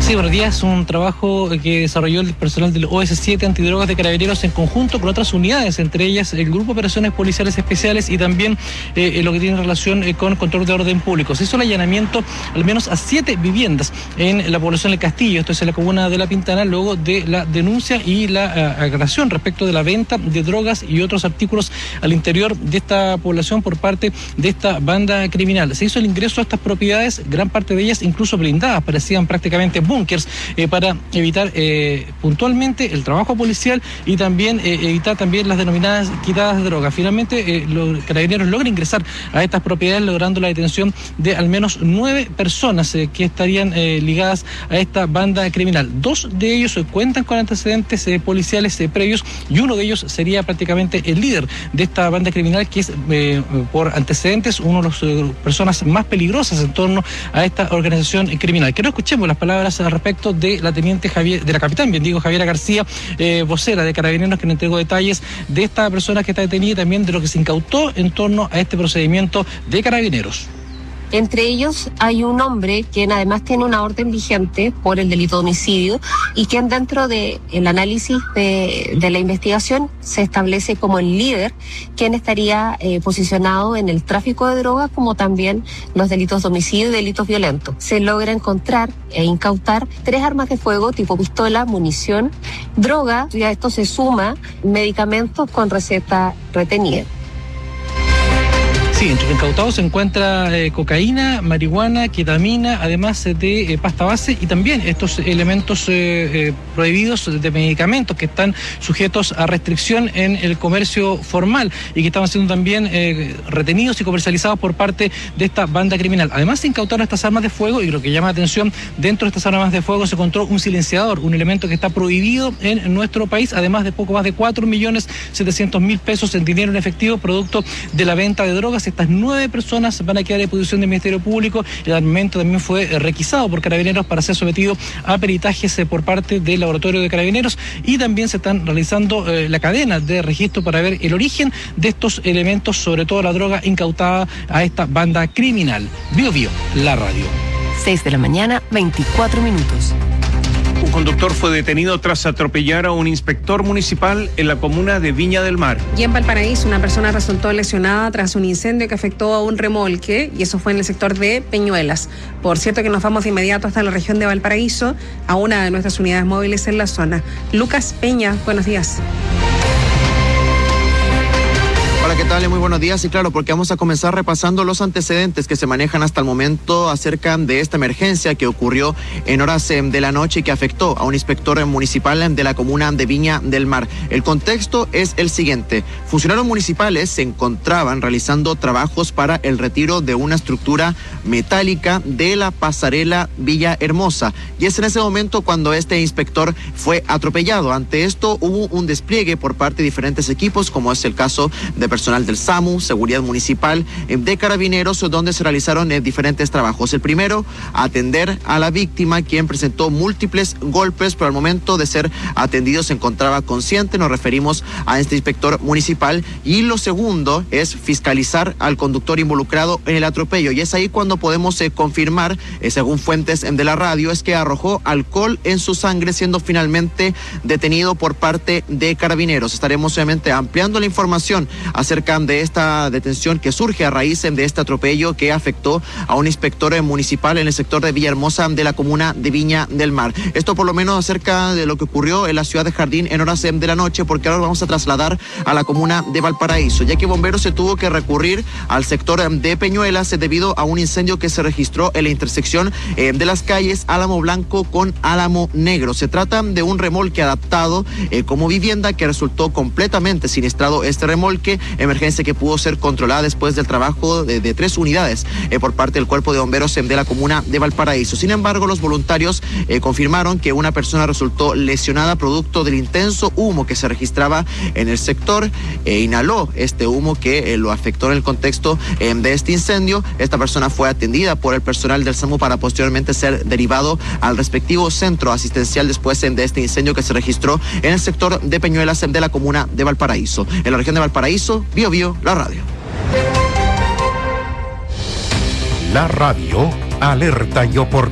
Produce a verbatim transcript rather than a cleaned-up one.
Sí, buenos días. Un trabajo que desarrolló el personal del O S siete Antidrogas de Carabineros en conjunto con otras unidades, entre ellas el Grupo de Operaciones Policiales Especiales y también eh, lo que tiene relación eh, con control de orden público. Se hizo el allanamiento al menos a siete viviendas en la población del Castillo, esto es en la comuna de La Pintana, luego de la denuncia y la uh, agresión respecto de la venta de drogas y otros artículos al interior de esta población por parte de esta banda criminal. Se hizo el ingreso a estas propiedades, gran parte de ellas incluso blindadas, parecían prácticamente búnkers, eh, para evitar eh, puntualmente el trabajo policial y también eh, evitar también las denominadas quitadas de droga. Finalmente, eh, los carabineros logran ingresar a estas propiedades, logrando la detención de al menos nueve personas eh, que estarían eh, ligadas a esta banda criminal. Dos de ellos eh, cuentan con antecedentes eh, policiales eh, previos, y uno de ellos sería prácticamente el líder de esta banda criminal, que es eh, por antecedentes una de las eh, personas más peligrosas en torno a esta organización criminal. Quiero escuchemos las palabras al respecto de la teniente Javier, de la capitán, bien digo, Javiera García, eh, vocera de Carabineros, que nos entregó detalles de esta persona que está detenida y también de lo que se incautó en torno a este procedimiento de Carabineros. Entre ellos hay un hombre quien además tiene una orden vigente por el delito de homicidio y quien dentro del análisis de, de la investigación se establece como el líder, quien estaría eh, posicionado en el tráfico de drogas, como también los delitos de homicidio y delitos violentos. Se logra encontrar e incautar tres armas de fuego tipo pistola, munición, droga, y a esto se suma medicamentos con receta retenida. Sí, entre los incautados se encuentra eh, cocaína, marihuana, ketamina, además de eh, pasta base y también estos elementos eh, eh, prohibidos de medicamentos que están sujetos a restricción en el comercio formal y que estaban siendo también eh, retenidos y comercializados por parte de esta banda criminal. Además se incautaron estas armas de fuego y lo que llama la atención, dentro de estas armas de fuego se encontró un silenciador, un elemento que está prohibido en nuestro país, además de poco más de cuatro millones setecientos mil pesos en dinero en efectivo producto de la venta de drogas. Estas nueve personas van a quedar en posición del Ministerio Público. El armamento también fue requisado por Carabineros para ser sometido a peritajes por parte del laboratorio de Carabineros, y también se están realizando eh, la cadena de registro para ver el origen de estos elementos, sobre todo la droga incautada a esta banda criminal. Bio Bio, la radio. seis de la mañana, veinticuatro minutos. Un conductor fue detenido tras atropellar a un inspector municipal en la comuna de Viña del Mar. Y en Valparaíso, una persona resultó lesionada tras un incendio que afectó a un remolque, y eso fue en el sector de Peñuelas. Por cierto que nos vamos de inmediato hasta la región de Valparaíso, a una de nuestras unidades móviles en la zona. Lucas Peña, buenos días. Hola, ¿qué tal? Muy buenos días. Y claro, porque vamos a comenzar repasando los antecedentes que se manejan hasta el momento acerca de esta emergencia que ocurrió en horas de la noche y que afectó a un inspector municipal de la comuna de Viña del Mar. El contexto es el siguiente. Funcionarios municipales se encontraban realizando trabajos para el retiro de una estructura metálica de la pasarela Villa Hermosa. Y es en ese momento cuando este inspector fue atropellado. Ante esto hubo un despliegue por parte de diferentes equipos, como es el caso de personal del SAMU, Seguridad Municipal, de Carabineros, donde se realizaron eh, diferentes trabajos. El primero, atender a la víctima, quien presentó múltiples golpes, pero al momento de ser atendido se encontraba consciente. Nos referimos a este inspector municipal. Y lo segundo es fiscalizar al conductor involucrado en el atropello. Y es ahí cuando podemos eh, confirmar, eh, según fuentes eh, de la radio, es que arrojó alcohol en su sangre, siendo finalmente detenido por parte de Carabineros. Estaremos obviamente ampliando la información acerca de esta detención que surge a raíz de este atropello que afectó a un inspector municipal en el sector de Villahermosa de la comuna de Viña del Mar. Esto por lo menos acerca de lo que ocurrió en la ciudad de Jardín en horas de la noche, porque ahora vamos a trasladar a la comuna de Valparaíso, ya que bomberos se tuvo que recurrir al sector de Peñuelas debido a un incendio que se registró en la intersección de las calles Álamo Blanco con Álamo Negro. Se trata de un remolque adaptado eh, como vivienda que resultó completamente siniestrado este remolque, emergencia que pudo ser controlada después del trabajo de, de tres unidades eh, por parte del Cuerpo de Bomberos de la comuna de Valparaíso. Sin embargo, los voluntarios eh, confirmaron que una persona resultó lesionada producto del intenso humo que se registraba en el sector. E inhaló este humo que eh, lo afectó en el contexto eh, de este incendio. Esta persona fue atendida por el personal del SAMU para posteriormente ser derivado al respectivo centro asistencial después eh, de este incendio que se registró en el sector de Peñuelas de la comuna de Valparaíso. En la región de Valparaíso, Bio Bio, la radio. La radio alerta y oportuna.